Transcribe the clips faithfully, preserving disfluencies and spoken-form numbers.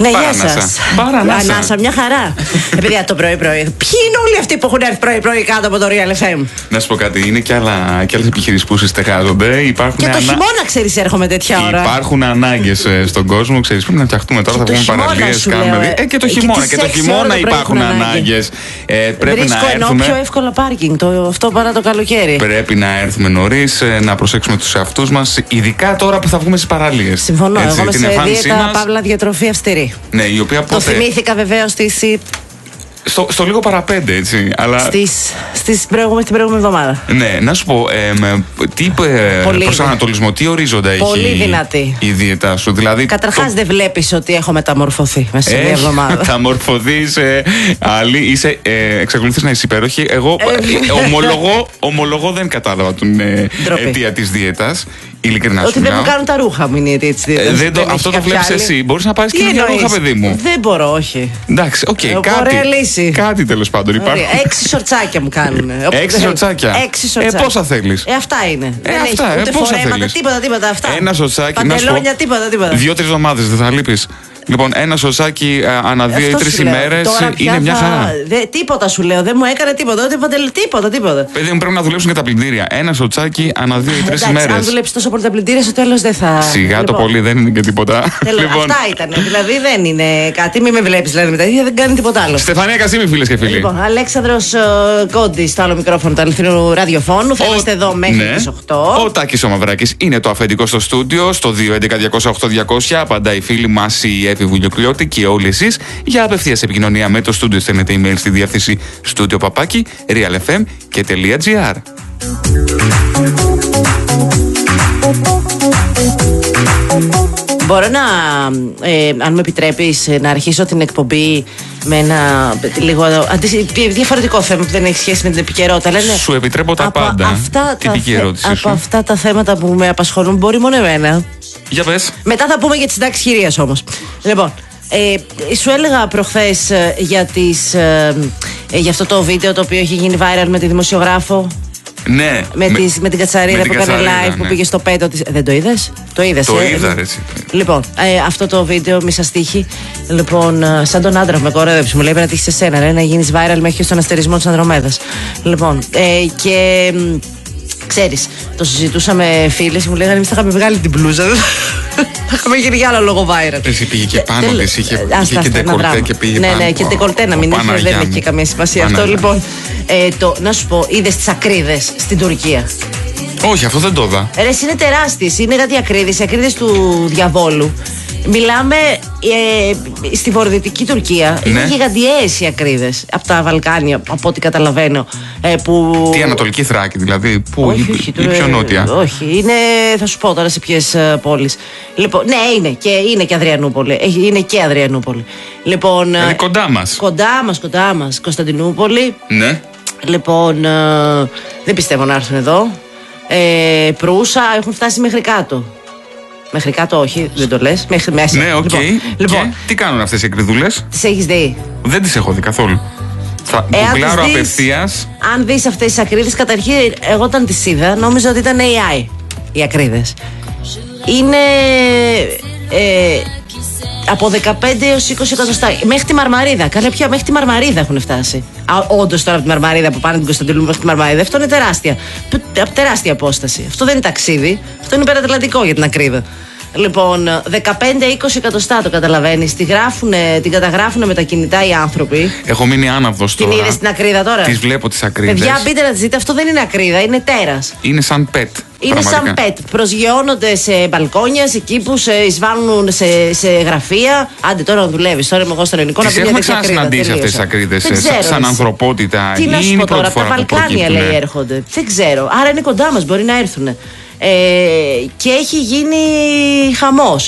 Ναι, γεια σας. Παρανάσα. Ανάσα, μια χαρά. Επειδή το πρωί-πρωί. Ποιοι είναι όλοι αυτοί που έχουν έρθει πρωί-πρωί κάτω από το Real εφ εμ? Να σου πω κάτι, είναι και, άλλα, και άλλες επιχειρήσεις που συστεγάζονται. Υπάρχουν και το ανα... χειμώνα, ξέρεις, έρχομαι τέτοια ώρα. Υπάρχουν ανάγκες στον κόσμο, ξέρεις, πρέπει να φτιαχτούμε τώρα, θα πούμε παραλίες. Κάνουμε... Ε, και το χειμώνα, και, και το χειμώνα υπάρχουν ανάγκες. Ε, πρέπει Βρίσκω να έρθουμε. πιο εύκολα πάρκινγκ, το, αυτό παρά το καλοκαίρι. Πρέπει να έρθουμε νωρίς, να προσέξουμε τους εαυτούς μας, ειδικά τώρα που θα βγούμε στις παραλίες. Συμφωνώ, έτσι, εγώ είμαι σε δίαιτα, μας... παύλα διατροφή αυστηρή. Ναι, η οποία το πότε... θυμήθηκα βεβαίως στη... Στο, στο λίγο παραπέντε, έτσι. Αλλά... Στις, στις προηγούμε, στην προηγούμενη εβδομάδα. Ναι, να σου πω, ε, με, τι ε, προσανατολισμό, τι ορίζοντα έχει πολύ δυνατή η δίαιτα σου. Δηλαδή, καταρχάς το... δεν βλέπεις ότι έχω μεταμορφωθεί μέσα σε μια εβδομάδα. Μεταμορφωθεί, είσαι άλλη, είσαι, ε, εξακολουθείς να είσαι υπέροχη. Εγώ ε, ομολογώ, ομολογώ δεν κατάλαβα την ε, αιτία της δίαιτας. Ειλικρινά ότι δεν μου κάνουν τα ρούχα μου είναι η αιτία της δίαιτας. Ε, το, αυτό το βλέπεις εσύ. Μπορείς να πάρεις και μια ρούχα, παιδί μου. Δεν μπορώ, όχι. Εντάξει, οκ, okay, κάτι, κάτι τέλος πάντων υπάρχει. Έξι σορτσάκια μου κάνουν. Έξι σορτσάκια. Έξι σορτσάκια. Ε, πόσα θέλεις? Ε, αυτά είναι. Ε, δεν αυτά, έχει ε, ούτε πόσα φορέματα, θέλεις? τίποτα, τίποτα. Αυτά. Ένα σορτσάκι. Παντελόνια, τίποτα, τίποτα. Δύο-τρεις εβδομάδες δεν θα λείπεις? Λοιπόν, ένα σορτσάκι ανά δύο ή τρεις ημέρες είναι μια θα... χαρά. Δε, τίποτα σου λέω, δεν μου έκανε τίποτα. Ούτε παντελ, τίποτα, τίποτα. Παιδί μου, πρέπει να δουλέψουν και τα πλυντήρια. Ένα σορτσάκι ανά δύο ή τρεις ημέρες. Αν δουλέψει τόσο πολύ τα πλυντήρια, στο τέλος δεν θα. Σιγά λοιπόν. Το πολύ δεν είναι και τίποτα. Τέλος, λοιπόν. Αυτά ήταν. Δηλαδή δεν είναι κάτι. Μην με βλέπει δηλαδή με τα ίδια, δεν κάνει τίποτα άλλο. Στεφανία Κασίμη, φίλες και φίλοι. Λοιπόν, Αλέξανδρος uh, Κόντης στο άλλο μικρόφωνο του αληθινού ραδιοφώνου. Θα είμαστε εδώ μέχρι ναι. τις οκτώ. Ο Τάκης ο Μαυράκης είναι το αφεντικό στο στούντιο. Στο δύο έντεκα διακόσια οκτώ διακόσια απαντάει η φίλη μας η Εύη Βουλιοκλιώτη και όλοι εσείς. Για απευθείας επικοινωνία με το στούντιο στέλνετε email στη διεύθυνση studio παπάκι realfm και .gr. Μπορώ να, ε, αν μου επιτρέπεις, να αρχίσω την εκπομπή με ένα λίγο αντι, διαφορετικό θέμα που δεν έχει σχέση με την επικαιρότητα. Λένε, σου επιτρέπω τα από πάντα. Αυτά την τα, ερώτηση από σου. αυτά τα θέματα που με απασχολούν, μπορεί μόνο εμένα. Για πες. Μετά θα πούμε για τις συντάξεις χειρίας όμως. Λοιπόν, ε, σου έλεγα προχθές ε, για, τις, ε, ε, για αυτό το βίντεο το οποίο έχει γίνει viral με τη δημοσιογράφο. Ναι. Με, με, τις, με την κατσαρίδα με που την έκανε live ναι. που πήγε στο πέτο της. Δεν το είδες? Το είδες? Το ε? είδα, ρε, εσύ. Λοιπόν, ε, αυτό το βίντεο μη σας τύχει. Λοιπόν, ε, σαν τον άντρα που με κορέδεψε, μου λέει πρέπει να τύχει σε σένα, ρε, να γίνεις viral μέχρι και στον αστερισμό της Ανδρομέδας. Λοιπόν, ε, και ε, ξέρεις, το συζητούσαμε φίλες, μου λέγανε εμείς θα είχαμε βγάλει την μπλούζα. Θα είχαμε γίνει για άλλο λόγο viral. Εσύ πήγε και πάνω Τελ... της, είχε, Άστα, είχε και ντεκολτέ και πήγε ναι, πάνω. Ναι, ναι, και ντεκολτέ να μην είχε, δεν έχει καμία σημασία αυτό. Λοιπόν, ε, το, να σου πω, είδες τις ακρίδες στην Τουρκία? Όχι, αυτό δεν το είδα. Ρε, είναι τεράστιες, είναι κάτι ακρίδες, οι ακρίδες του διαβόλου. Μιλάμε ε, στη βορειοδυτική Τουρκία. Ναι. Είναι γιγαντιές οι ακρίδες από τα Βαλκάνια, από ό,τι καταλαβαίνω. Ε, που... Τι, Ανατολική Θράκη, δηλαδή, που όχι, ή, όχι, ή πιο νότια? Όχι, είναι, θα σου πω τώρα σε ποιες uh, πόλεις. Λοιπόν, ναι, είναι και, είναι και Αδριανούπολη. Είναι και Αδριανούπολη. Λοιπόν, δηλαδή κοντά μας. Κοντά μας, κοντά μας. Κωνσταντινούπολη. Ναι. Λοιπόν, uh, δεν πιστεύω να έρθουν εδώ. Ε, Προύσα, έχουν φτάσει μέχρι κάτω. Μέχρι κάτω, όχι, δεν το λες. Μέχρι μέσα. Ναι, οκ. Okay. Λοιπόν, λοιπόν, τι κάνουν αυτές οι εκρηδούλες? Τις έχεις δει? Δεν τις έχω δει καθόλου. Θα γκουγκλάρω απευθείας. Αν δεις αυτές τις ακρίδες, καταρχήν, εγώ όταν τις είδα, νόμιζα ότι ήταν έι άι οι ακρίδες. Είναι ε, από δεκαπέντε έως είκοσι εκατοστά. Μέχρι τη Μαρμαρίδα. Καλά, πια μέχρι τη Μαρμαρίδα έχουν φτάσει. Όντως τώρα από τη Μαρμαρίδα που πάνε την Κωνσταντινούπολη μέχρι τη Μαρμαρίδα. Αυτό είναι τεράστια. Τεράστια απόσταση. Αυτό δεν είναι ταξίδι. Αυτό είναι υπερατλαντικό για την ακρίδα. Λοιπόν, δεκαπέντε είκοσι εκατοστά το καταλαβαίνεις. Τη την καταγράφουν με τα κινητά οι άνθρωποι. Έχω μείνει άναυδος τώρα. Την είδες την ακρίδα τώρα? Τις βλέπω τις ακρίδες. Παιδιά, μπείτε να τις δείτε. Αυτό δεν είναι ακρίδα, είναι τέρας. Είναι σαν πετ. Είναι πραγματικά. σαν πετ. Προσγειώνονται σε μπαλκόνια, σε κήπους, εισβάλλουν σε, σε γραφεία. Άντε τώρα να δουλεύεις. Τώρα είμαι εγώ στον ελληνικό να πει. Τις έχουμε ξανασυναντήσει αυτές τις ακρίδες σαν ανθρωπότητα? Τι να σου πω τώρα, από τα Βαλκάνια λέει έρχονται. Δεν ξέρω. Άρα είναι κοντά μας, μπορεί να έρθουν. Ε, και έχει γίνει χαμός.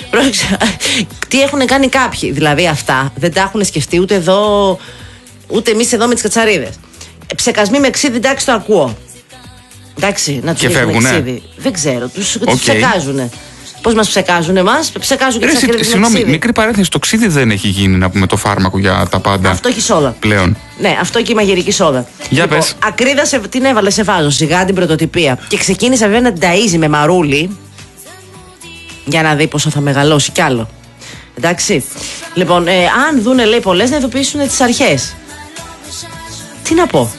Τι έχουν κάνει κάποιοι? Δηλαδή αυτά δεν τα έχουν σκεφτεί ούτε εδώ, ούτε εμείς εδώ με τις κατσαρίδες. Ψεκασμοί με ξύδι, εντάξει, το ακούω. Εντάξει, να τους ρίχνουν ξύδι. Δεν ξέρω, τους, okay. τους ψεκάζουνε. Πώς μας ψεκάζουν εμάς? Ψεκάζουν και τις ακρίδες. Συγγνώμη, μικρή παρένθεση. Το ξύδι δεν έχει γίνει, να πούμε, το φάρμακο για τα πάντα? Αυτό έχει σόδα. Πλέον. Ναι, αυτό και η μαγειρική σόδα. Για λοιπόν, πες. Ακρίδα σε, την έβαλε σε βάζο, σιγά την πρωτοτυπία. Και ξεκίνησε βέβαια να την ταΐζει με μαρούλι. Για να δει πόσο θα μεγαλώσει κι άλλο. Εντάξει. Λοιπόν, ε, αν δούνε, λέει, πολλές, να ειδοποιήσουν τις αρχές. Τι να πω.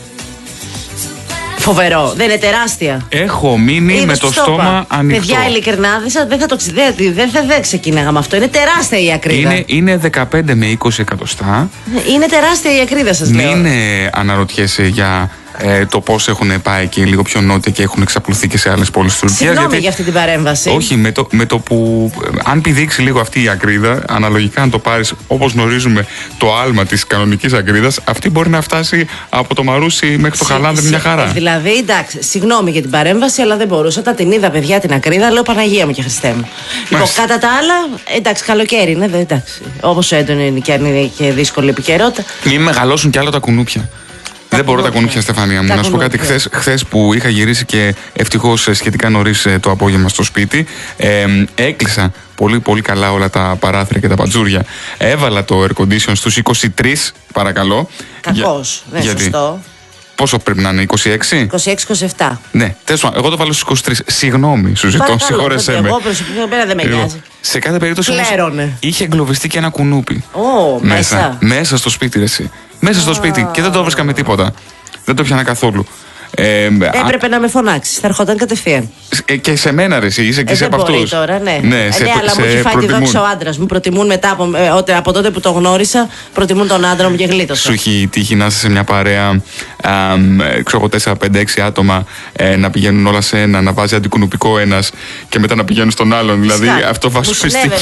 Φοβερό, δεν είναι τεράστια. Έχω μείνει Είδες με το στόμα είπα. ανοιχτό. Παιδιά, ειλικρινά, δεν θα το δεν, δεν, δεν, δεν ξεκίναγα με αυτό. Είναι τεράστια η ακρίδα. Είναι, είναι δεκαπέντε με είκοσι εκατοστά. Είναι τεράστια η ακρίδα, σας λέω. Μην ε, αναρωτιέσαι για ε, το πώς έχουν πάει και λίγο πιο νότια και έχουν εξαπλωθεί και σε άλλες πόλεις της Τουρκίας. Συγγνώμη γιατί, για αυτή την παρέμβαση. Όχι, με το, με το που. Αν πηδήξει λίγο αυτή η ακρίδα, αναλογικά αν το πάρεις όπως γνωρίζουμε το άλμα της κανονικής ακρίδας, αυτή μπορεί να φτάσει από το Μαρούσι μέχρι το Χαλάνδρι μια χαρά. Δηλαδή, εντάξει, συγγνώμη για την παρέμβαση, αλλά δεν μπορούσα. Όταν την είδα, παιδιά, την ακρίδα, λέω Παναγία μου και Χριστέ μου. Λοιπόν, κατά τα άλλα, εντάξει, καλοκαίρι είναι, εντάξει. Όπως έντονη είναι και αν είναι και δύσκολη επικαιρότητα. Μην μεγαλώσουν κι άλλο τα κουνούπια. Τα δεν μπορώ τα κουνούπια, Στεφανία μου. Τα να σου πω κάτι. Χθες, χθες που είχα γυρίσει και ευτυχώς σχετικά νωρίς το απόγευμα στο σπίτι, ε, έκλεισα πολύ πολύ καλά όλα τα παράθυρα και τα πατζούρια. Έβαλα το air condition στους είκοσι τρεις, παρακαλώ. Κακώς, δεν είναι σωστό. Πόσο πρέπει να είναι, είκοσι έξι? είκοσι έξι είκοσι επτά. Ναι, τέλος πάντων, εγώ το βάλω στους είκοσι τρεις. Συγγνώμη, σου ζητώ, συγχώρεσέ με. Εγώ προσωπικά δεν με νοιάζει. Σε κάθε περίπτωση είχε εγκλωβιστεί και ένα κουνούπι. Oh, μέσα. μέσα. Μέσα στο σπίτι, ρε εσύ. Μέσα στο σπίτι και δεν το έβρισκα με τίποτα. Δεν το πιάνα καθόλου. Ε, Έπρεπε α... να με φωνάξει. Θα ερχόταν κατευθείαν. Ε, και σε μένα, ρε, εσύ είσαι και ε, σε από αυτού. Τώρα, ναι. Ναι, ε, σε, ναι αλλά σε μου έχει φάει τη δόξα ο άντρας μου. Προτιμούν μετά από, ε, από τότε που το γνώρισα, προτιμούν τον άντρα μου και γλίτωσα. Σου έχει τύχει να είσαι σε μια παρέα, ξέρω τέσσερα πέντε έξι άτομα, ε, να πηγαίνουν όλα σε ένα, να βάζει αντικουνουπικό ένας και μετά να πηγαίνουν στον άλλον. Δηλαδή Σκά. αυτό βασιστικό.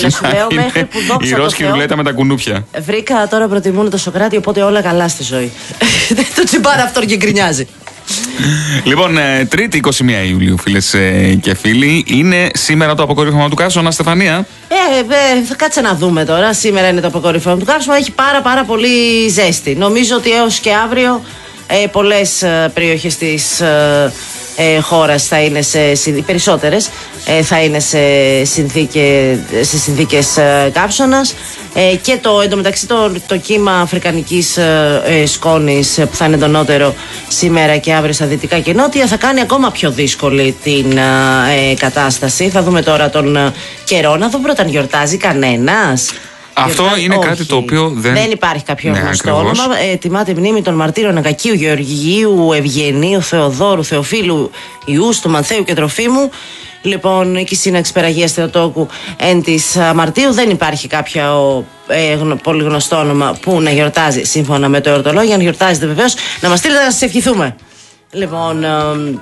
Η ρόσκη ρουλέτα με τα κουνούπια. Βρήκα τώρα προτιμούν το Σοκράτη, οπότε όλα καλά στη ζωή. Δεν το τσιμπάρα αυτό και γκρινιάζει. Λοιπόν, Τρίτη είκοσι μία Ιουλίου, φίλες και φίλοι, είναι σήμερα το αποκορύφωμα του καύσωνα, Στεφανία. Ε, ε, θα κάτσε να δούμε τώρα. Σήμερα είναι το αποκορύφωμα του καύσωνα. Έχει πάρα πάρα πολύ ζέστη. Νομίζω ότι έως και αύριο ε, πολλές ε, περιοχές της ε, ε, χώρας θα είναι σε, οι περισσότερες ε, θα είναι σε, συνθήκε, σε συνθήκες ε, καύσωνας. Ε, και το εντωμεταξύ το, το κύμα αφρικανικής ε, ε, σκόνης ε, που θα είναι εντονότερο σήμερα και αύριο στα δυτικά και νότια θα κάνει ακόμα πιο δύσκολη την ε, κατάσταση. Θα δούμε τώρα τον ε, καιρό. Να δούμε πρώτα αν γιορτάζει κανένας. Αυτό γιορτάζει, είναι όχι. Κάτι το οποίο δεν... Δεν υπάρχει κάποιο ναι, γνωστό όνομα. Ε, τιμάται μνήμη των μαρτύρων Ακακίου, Γεωργίου, Ευγενίου, Θεοδόρου, Θεοφίλου, Ιούστου, Μανθαίου και Τροφίμου. Λοιπόν, εκεί σύναξη Περαγίας Θεοτόκου εν της Μαρτίου. Δεν υπάρχει κάποιο ε, πολύ γνωστό όνομα που να γιορτάζει σύμφωνα με το εορτολόγιο. Αν γιορτάζετε βεβαίως να μας στείλετε να σας ευχηθούμε. Λοιπόν, ε,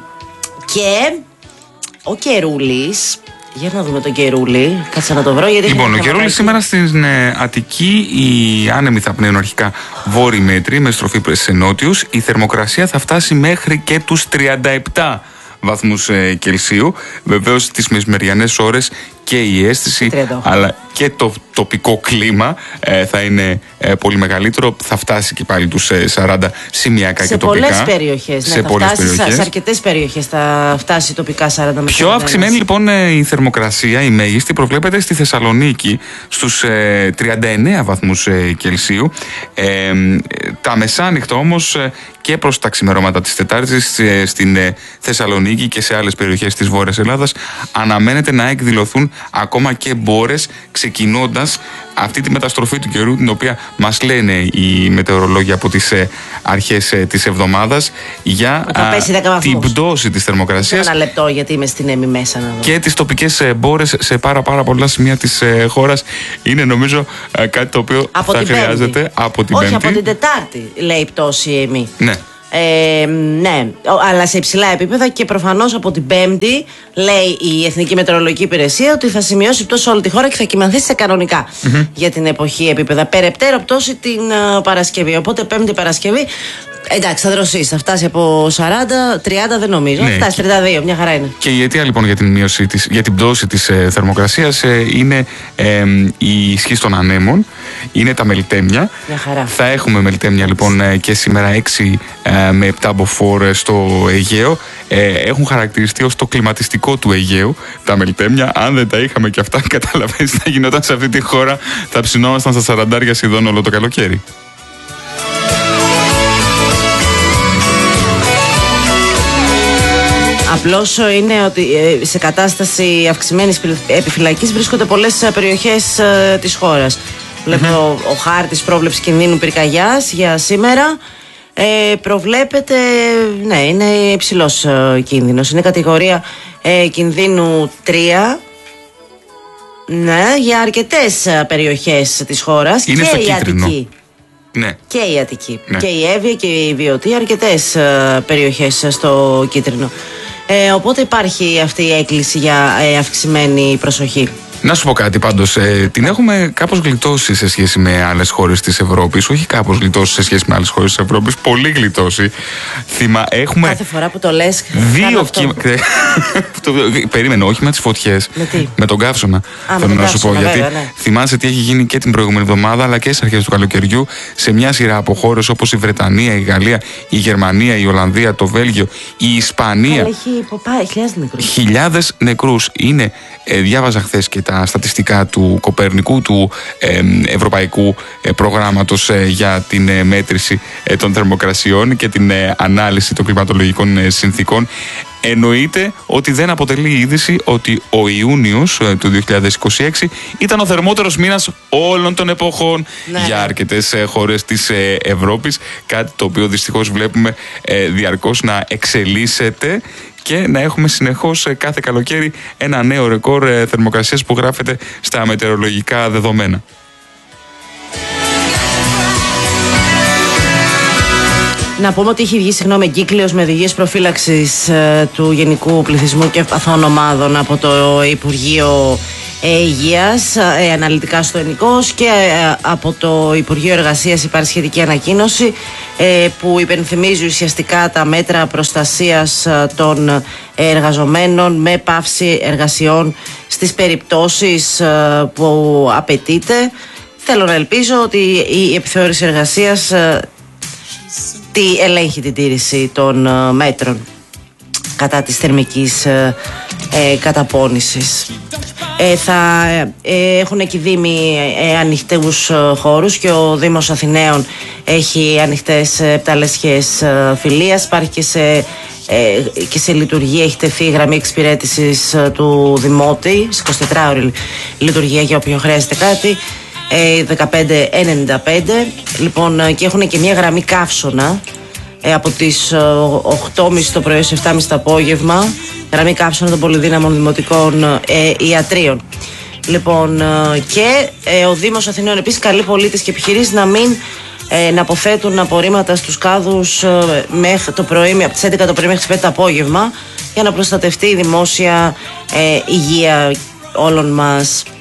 και ο Κερούλης. Για να δούμε τον Κερούλη. Κάτσε να το βρω. Γιατί λοιπόν, ο Κερούλης σήμερα στην ε, Αττική, οι άνεμοι θα πνέουν αρχικά βόρειοι μέτροι με στροφή προς σε νότιους. Η θερμοκρασία θα φτάσει μέχρι και τους τριάντα επτά βαθμούς ε, Κελσίου. Βεβαίως στις μεσημεριανές ώρες και η αίσθηση αλλά και το τοπικό κλίμα ε, θα είναι ε, πολύ μεγαλύτερο. Θα φτάσει και πάλι τους ε, σαράντα σημειακά σε και τοπικά. Πολλές περιοχές, σε ναι, θα πολλές φτάσει, περιοχές. Σε αρκετές περιοχές θα φτάσει τοπικά σαράντα με Πιο αυξημένη λοιπόν ε, η θερμοκρασία, η μέγιστη, προβλέπεται στη Θεσσαλονίκη στους ε, τριάντα εννέα βαθμούς ε, Κελσίου. Ε, ε, τα μεσάνυχτα όμως ε, και προς τα ξημερώματα της Τετάρτης ε, στην ε, Θεσσαλονίκη και σε άλλες περιοχές της Βόρειας Ελλάδας αναμένεται να εκδηλωθούν ακόμα και μπόρες, ξεκινώντας αυτή τη μεταστροφή του καιρού, την οποία μας λένε οι μετεωρολόγοι από τις ε, αρχές ε, της εβδομάδας για α, την πτώση της θερμοκρασίας. Ένα λεπτό, γιατί είμαι στην Έμι μέσα να δω. Και τις τοπικές ε, μπόρες σε πάρα πάρα πολλά σημεία της ε, χώρας. Είναι νομίζω ε, κάτι το οποίο από θα χρειάζεται πέμπτη. από την Όχι, Πέμπτη. Από την Τετάρτη λέει η πτώση η Έμι. Ναι. Ε, ναι, αλλά σε υψηλά επίπεδα και προφανώς από την Πέμπτη λέει η Εθνική Μετεωρολογική Υπηρεσία ότι θα σημειώσει πτώση σε όλη τη χώρα και θα κυμανθεί σε κανονικά mm-hmm. για την εποχή επίπεδα. Περαιτέρω πτώση την uh, Παρασκευή. Οπότε Πέμπτη Παρασκευή. Εντάξει, θα δροσίσει, θα φτάσει από σαράντα, τριάντα δεν νομίζω. Ναι. Θα φτάσει τριάντα δύο, μια χαρά είναι. Και η αιτία λοιπόν για την, μείωση της, για την πτώση της ε, θερμοκρασίας ε, είναι ε, η ισχύ των ανέμων, είναι τα μελτέμια. Μια χαρά. Θα έχουμε μελτέμια λοιπόν ε, και σήμερα έξι ε, με επτά μποφόρ στο Αιγαίο. Ε, έχουν χαρακτηριστεί ως το κλιματιστικό του Αιγαίου τα μελτέμια. Αν δεν τα είχαμε και αυτά, καταλαβαίνεις τι θα γινόταν σε αυτή τη χώρα. Θα ψινόμασταν στα σαραντάρια σχεδόν όλο το καλοκαίρι. Απλώς είναι ότι σε κατάσταση αυξημένης επιφυλακής βρίσκονται πολλές περιοχές της χώρας. Βλέπω mm-hmm. ο, ο χάρτης πρόβλεψης κινδύνου πυρκαγιάς για σήμερα. Ε, προβλέπεται, ναι, είναι υψηλός ε, κίνδυνος. Είναι κατηγορία ε, κινδύνου τρία. Ναι, για αρκετές ε, περιοχές της χώρας. Είναι και στο η κίτρινο. Αττική. Ναι. Και η Αττική. Ναι. Και η Εύβοια και η Βιωτή, αρκετές ε, περιοχές στο κίτρινο. Ε, οπότε υπάρχει αυτή η έκκληση για ε, αυξημένη προσοχή. Να σου πω κάτι πάντως, ε, την έχουμε κάπως γλιτώσει σε σχέση με άλλες χώρες της Ευρώπης. Όχι κάπως γλιτώσει σε σχέση με άλλες χώρες της Ευρώπης, πολύ γλιτώσει. Θυμα, έχουμε. Κάθε φορά που το λες. Δύο κύμα. Περίμενε, όχι με τις φωτιές. Με τι? Με τον καύσωνα. Α, θέλω με τον να σου πω. καύσωνα, Γιατί βέβαια, ναι. θυμάσαι τι έχει γίνει και την προηγούμενη εβδομάδα, αλλά και στις αρχές του καλοκαιριού σε μια σειρά από χώρες όπως η Βρετανία, η Γαλλία, η Γερμανία, η Ολλανδία, το Βέλγιο, η Ισπανία. Αλλά έχει πάει χιλιάδες νεκρούς. Χιλιάδες νεκρούς. Είναι, ε, διάβαζα χθες και τα στατιστικά του Κοπέρνικου, του ε, Ευρωπαϊκού ε, Προγράμματος ε, για την ε, μέτρηση ε, των θερμοκρασιών και την ε, ανάλυση των κλιματολογικών ε, συνθήκων. Εννοείται ότι δεν αποτελεί είδηση ότι ο Ιούνιος ε, του δύο χιλιάδες είκοσι έξι ήταν ο θερμότερος μήνας όλων των εποχών ναι. για αρκετές ε, χώρες της ε, Ευρώπης, κάτι το οποίο δυστυχώς βλέπουμε ε, διαρκώς να εξελίσσεται και να έχουμε συνεχώς κάθε καλοκαίρι ένα νέο ρεκόρ θερμοκρασίας που γράφεται στα μετεωρολογικά δεδομένα. Να πούμε ότι έχει βγει συγγνώμη εγκύκλειος με οδηγίες προφύλαξης ε, του γενικού πληθυσμού και ευπαθών ομάδων από το Υπουργείο ε, Υγείας, ε, αναλυτικά στο Ενικός, και ε, από το Υπουργείο Εργασίας υπάρχει σχετική ανακοίνωση ε, που υπενθυμίζει ουσιαστικά τα μέτρα προστασίας ε, των εργαζομένων με πάυση εργασιών στις περιπτώσεις ε, που απαιτείται. Θέλω να ελπίζω ότι η επιθεώρηση εργασίας ε, τι ελέγχει την τήρηση των uh, μέτρων κατά της θερμικής ε, ε, καταπώνησης. Ε, θα ε, έχουν εκεί Δήμοι ε, ανοιχτούς ε, χώρους και ο Δήμος Αθηναίων έχει ανοιχτές ε, επταλέσχες ε, φιλίας. Υπάρχει και σε, ε, και σε λειτουργία, έχει τεθεί η γραμμή εξυπηρέτησης ε, του Δημότη, σε εικοσιτετράωρη λειτουργία για όποιον χρειάζεται κάτι. δεκαπέντε ενενήντα πέντε. Λοιπόν, και έχουν και μια γραμμή καύσωνα ε, από τις οκτώ και μισή το πρωί στις επτά και μισή το απόγευμα. Γραμμή καύσωνα των πολυδύναμων δημοτικών ε, ιατρίων. Λοιπόν, ε, και ε, ο Δήμος Αθηναίων επίσης καλεί πολίτες και επιχειρήσεις να μην ε, να αποθέτουν απορρίμματα στους κάδους ε, μέχρι το πρωί, από τις έντεκα το πρωί μέχρι τις πέντε το απόγευμα, για να προστατευτεί η δημόσια ε, υγεία όλων μας.